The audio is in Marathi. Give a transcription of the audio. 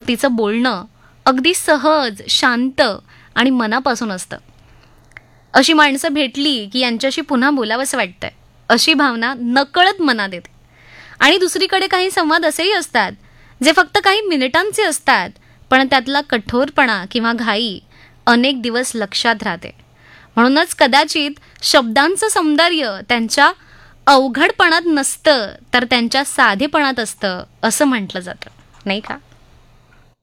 व्यक्तीचं बोलणं अगदी सहज, शांत आणि मनापासून असतं. अशी माणसं भेटली की यांच्याशी पुन्हा बोलावंसं वाटतंय, अशी भावना नकळत मनात येते. आणि दुसरीकडे काही संवाद असेही असतात जे फक्त काही मिनिटांचे असतात, पण त्यातला कठोरपणा किंवा घाई अनेक दिवस लक्षात राहते. म्हणूनच कदाचित शब्दांचं सौंदर्य त्यांच्या अवघडपणात नसतं, तर त्यांच्या साधेपणात असतं, असं म्हटलं जातं, नाही का?